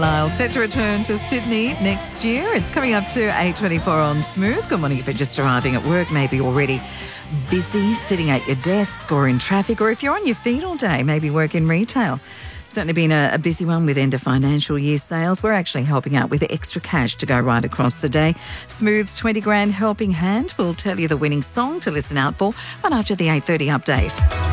Lyle set to return to Sydney next year. It's coming up to 8:24 on Smooth. Good morning if you're just arriving at work, maybe already busy sitting at your desk or in traffic, or if you're on your feet all day, maybe work in retail. Certainly been a busy one with end of financial year sales. We're actually helping out with extra cash to go right across the day. Smooth's 20 grand helping hand will tell you the winning song to listen out for right after the 8:30 update.